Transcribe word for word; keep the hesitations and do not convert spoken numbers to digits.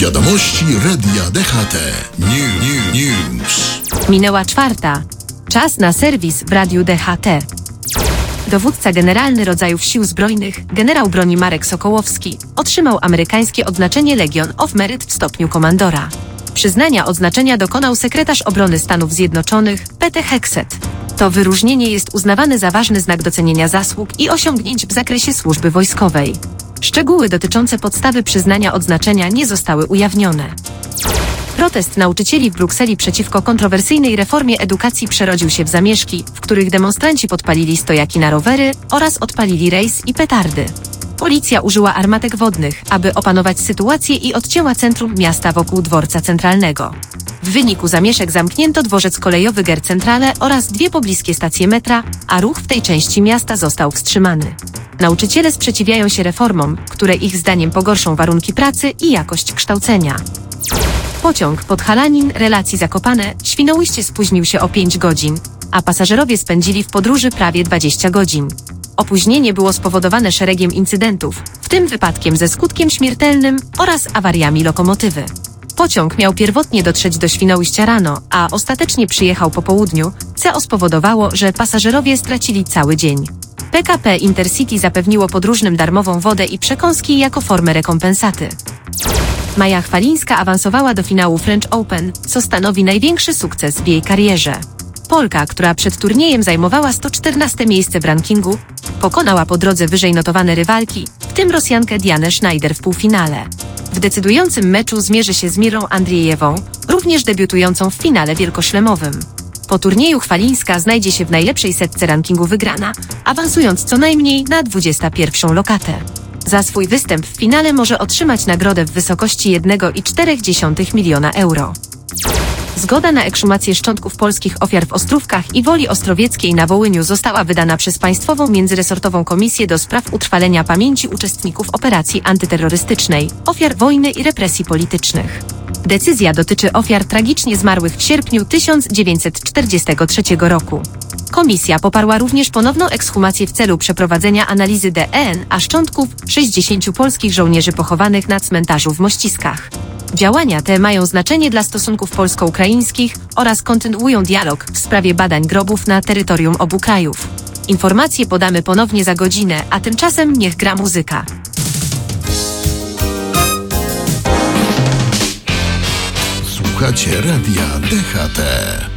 Wiadomości Radia D H T. New, new, news. Minęła czwarta. Czas na serwis w Radiu D H T. Dowódca generalny rodzajów sił zbrojnych, generał broni Marek Sokołowski, otrzymał amerykańskie odznaczenie Legion of Merit w stopniu komandora. Przyznania odznaczenia dokonał sekretarz obrony Stanów Zjednoczonych Pete Hegseth. To wyróżnienie jest uznawane za ważny znak docenienia zasług i osiągnięć w zakresie służby wojskowej. Szczegóły dotyczące podstawy przyznania odznaczenia nie zostały ujawnione. Protest nauczycieli w Brukseli przeciwko kontrowersyjnej reformie edukacji przerodził się w zamieszki, w których demonstranci podpalili stojaki na rowery oraz odpalili rejs i petardy. Policja użyła armatek wodnych, aby opanować sytuację i odcięła centrum miasta wokół dworca centralnego. W wyniku zamieszek zamknięto dworzec kolejowy Gare Centrale oraz dwie pobliskie stacje metra, a ruch w tej części miasta został wstrzymany. Nauczyciele sprzeciwiają się reformom, które ich zdaniem pogorszą warunki pracy i jakość kształcenia. Pociąg Podhalanin relacji Zakopane - Świnoujście spóźnił się o pięć godzin, a pasażerowie spędzili w podróży prawie dwadzieścia godzin. Opóźnienie było spowodowane szeregiem incydentów, w tym wypadkiem ze skutkiem śmiertelnym oraz awariami lokomotywy. Pociąg miał pierwotnie dotrzeć do Świnoujścia rano, a ostatecznie przyjechał po południu, co spowodowało, że pasażerowie stracili cały dzień. P K P Intercity zapewniło podróżnym darmową wodę i przekąski jako formę rekompensaty. Maja Chwalińska awansowała do finału French Open, co stanowi największy sukces w jej karierze. Polka, która przed turniejem zajmowała sto czternaste miejsce w rankingu, pokonała po drodze wyżej notowane rywalki, w tym Rosjankę Dianę Schneider w półfinale. W decydującym meczu zmierzy się z Mirą Andriejewą, również debiutującą w finale wielkoszlemowym. Po turnieju Chwalińska znajdzie się w najlepszej setce rankingu wygrana, awansując co najmniej na dwudziestą pierwszą lokatę. Za swój występ w finale może otrzymać nagrodę w wysokości jeden i cztery dziesiąte miliona euro. Zgoda na ekshumację szczątków polskich ofiar w Ostrówkach i Woli Ostrowieckiej na Wołyniu została wydana przez Państwową Międzyresortową Komisję do spraw utrwalenia pamięci uczestników operacji antyterrorystycznej, ofiar wojny i represji politycznych. Decyzja dotyczy ofiar tragicznie zmarłych w sierpniu tysiąc dziewięćset czterdziestego trzeciego roku. Komisja poparła również ponowną ekshumację w celu przeprowadzenia analizy D N A szczątków sześćdziesięciu polskich żołnierzy pochowanych na cmentarzu w Mościskach. Działania te mają znaczenie dla stosunków polsko-ukraińskich oraz kontynuują dialog w sprawie badań grobów na terytorium obu krajów. Informacje podamy ponownie za godzinę, a tymczasem niech gra muzyka. Słuchacie Radia D H T.